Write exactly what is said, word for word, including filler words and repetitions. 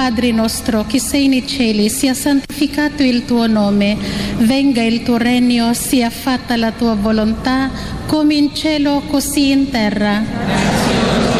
Padre nostro che sei nei cieli, sia santificato il tuo nome, venga il tuo regno, sia fatta la tua volontà, come in cielo così in terra.